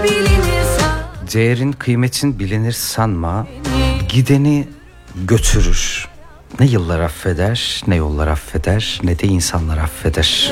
Değerin kıymetin bilinir sanma, gideni götürür. Ne yıllar affeder, ne yollar affeder, ne de insanlar affeder.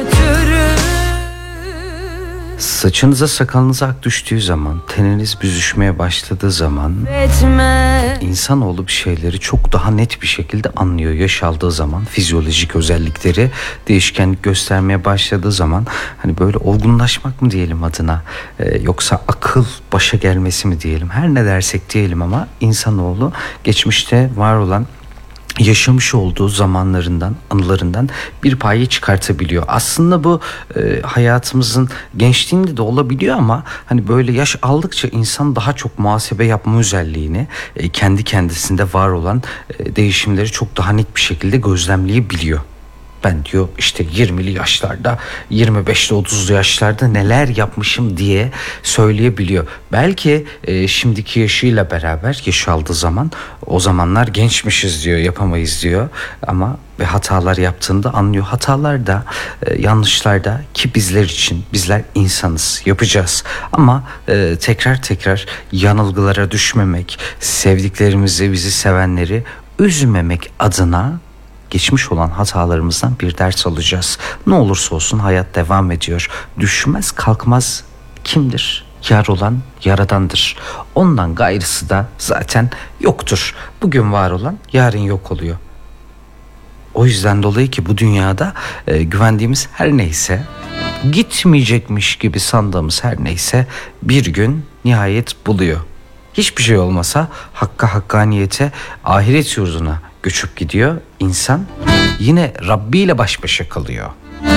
Saçınıza sakalınıza ak düştüğü zaman, teniniz büzüşmeye başladığı zaman insanoğlu bir şeyleri çok daha net bir şekilde anlıyor. Yaş aldığı zaman, fizyolojik özellikleri değişkenlik göstermeye başladığı zaman, hani böyle olgunlaşmak mı diyelim adına, yoksa akıl başa gelmesi mi diyelim, her ne dersek diyelim, ama insanoğlu geçmişte var olan yaşamış olduğu zamanlarından, anılarından bir payı çıkartabiliyor. Aslında bu hayatımızın gençliğinde de olabiliyor, ama hani böyle yaş aldıkça insan daha çok muhasebe yapma özelliğini, kendi kendisinde var olan değişimleri çok daha net bir şekilde gözlemleyebiliyor. Ben diyor işte 20'li yaşlarda, 25'li 30'lu yaşlarda neler yapmışım diye söyleyebiliyor. Belki şimdiki yaşıyla beraber, yaş aldığı zaman, o zamanlar gençmişiz diyor, yapamayız diyor. Ama ve hatalar yaptığında anlıyor. Hatalar da yanlışlar da, ki bizler için, bizler insanız, yapacağız. Ama tekrar yanılgılara düşmemek, sevdiklerimizi, bizi sevenleri üzmemek adına geçmiş olan hatalarımızdan bir ders alacağız. Ne olursa olsun hayat devam ediyor. Düşmez kalkmaz kimdir? Yar olan Yaradan'dır. Ondan gayrısı da zaten yoktur. Bugün var olan yarın yok oluyor. O yüzden dolayı ki bu dünyada güvendiğimiz her neyse, gitmeyecekmiş gibi sandığımız her neyse bir gün nihayet buluyor. Hiçbir şey olmasa hakka, hakkaniyete, ahiret yurduna göçüp gidiyor. İnsan yine Rabbi ile baş başa kalıyor.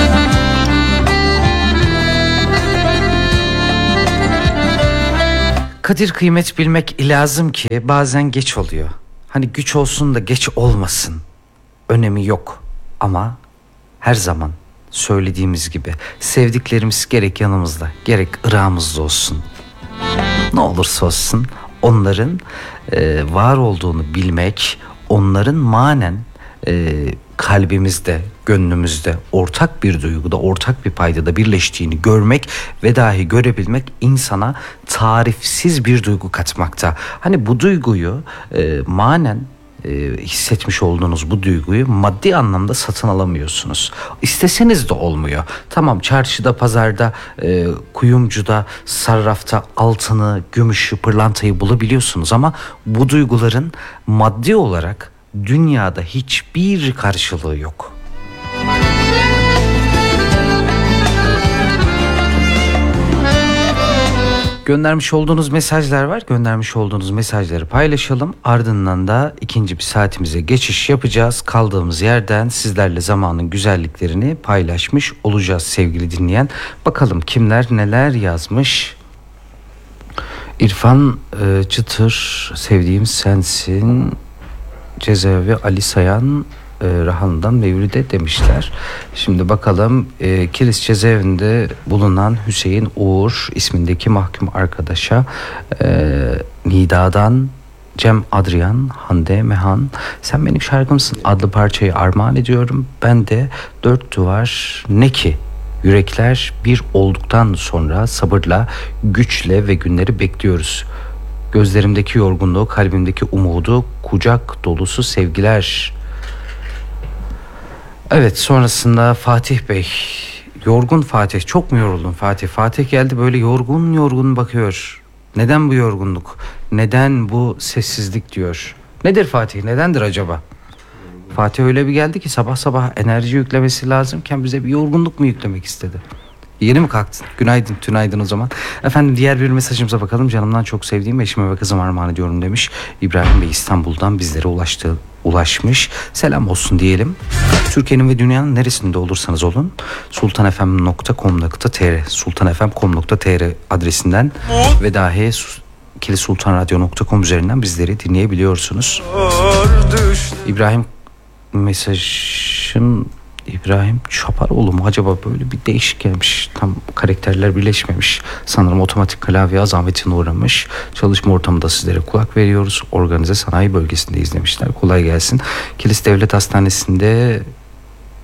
Kadir kıymet bilmek lazım ki bazen geç oluyor. Hani güç olsun da geç olmasın, önemi yok. Ama her zaman söylediğimiz gibi sevdiklerimiz gerek yanımızda, gerek ırağımızda olsun. Ne olursa olsun onların var olduğunu bilmek, onların manen kalbimizde, gönlümüzde ortak bir duyguda, ortak bir paydada birleştiğini görmek ve dahi görebilmek insana tarifsiz bir duygu katmakta. Hani bu duyguyu manen hissetmiş olduğunuz bu duyguyu maddi anlamda satın alamıyorsunuz. İsteseniz de olmuyor. Tamam, çarşıda, pazarda, kuyumcuda, sarrafta altını, gümüşü, pırlantayı bulabiliyorsunuz, ama bu duyguların maddi olarak dünyada hiçbir karşılığı yok. Göndermiş olduğunuz mesajlar var. Göndermiş olduğunuz mesajları paylaşalım. Ardından da ikinci bir saatimize geçiş yapacağız. Kaldığımız yerden sizlerle zamanın güzelliklerini paylaşmış olacağız sevgili dinleyen. Bakalım kimler neler yazmış. İrfan Çıtır, sevdiğim sensin. Cezaevi Ali Sayan, Rahan'dan Mevlüt'e demişler. Şimdi bakalım, Kilis cezaevinde bulunan Hüseyin Uğur ismindeki mahkum arkadaşa Nida'dan Cem Adrian, Hande Mehan, Sen Benim Şarkımsın adlı parçayı armağan ediyorum. Ben de Dört Duvar Ne Ki, yürekler bir olduktan sonra sabırla, güçle ve günleri bekliyoruz. Gözlerimdeki yorgunluğu, kalbimdeki umudu, kucak dolusu sevgiler. Evet, sonrasında Fatih Bey, yorgun Fatih, çok mu yoruldun Fatih? Fatih geldi böyle yorgun bakıyor. Neden bu yorgunluk? Neden bu sessizlik diyor. Nedir Fatih? Nedendir acaba? Fatih öyle bir geldi ki sabah sabah enerji yüklemesi lazımken bize bir yorgunluk mu yüklemek istedi? Yeni mi kalktın? Günaydın, tünaydın o zaman. Efendim, diğer bir mesajımıza bakalım. Canımdan çok sevdiğim eşime ve kızıma armağan ediyorum demiş. İbrahim Bey İstanbul'dan bizlere ulaşmış. Selam olsun diyelim. Türkiye'nin ve dünyanın neresinde olursanız olun sultanfm.com.tr sultanfm.com.tr adresinden ve dahi kilisultanradyo.com üzerinden bizleri dinleyebiliyorsunuz. İbrahim mesajın İbrahim Çaparoğlu mu acaba, böyle bir değişik gelmiş. Tam karakterler birleşmemiş. Sanırım otomatik klavye azametine uğramış. Çalışma ortamında sizlere kulak veriyoruz. Organize sanayi bölgesinde izlemişler. Kolay gelsin. Kilis Devlet Hastanesi'nde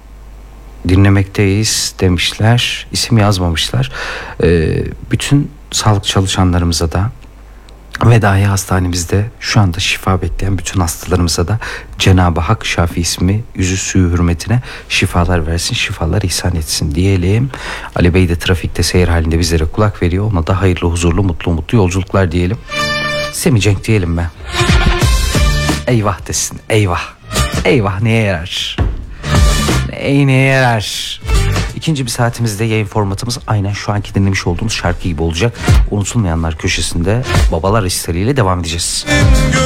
dinlemekteyiz demişler. İsim yazmamışlar. Bütün sağlık çalışanlarımıza da ve dahi hastanemizde şu anda şifa bekleyen bütün hastalarımıza da Cenab-ı Hak Şafi ismi yüzü suyu hürmetine şifalar versin, şifalar ihsan etsin diyelim. Ali Bey de trafikte seyir halinde bizlere kulak veriyor. Ona da hayırlı, huzurlu, mutlu yolculuklar diyelim. Semih Cenk diyelim be. Eyvah desin, eyvah. Eyvah neye yarar? Neye yarar? İkinci bir saatimizde yayın formatımız aynen şu anki dinlemiş olduğunuz şarkı gibi olacak. Unutulmayanlar köşesinde babalar listeliyle devam edeceğiz.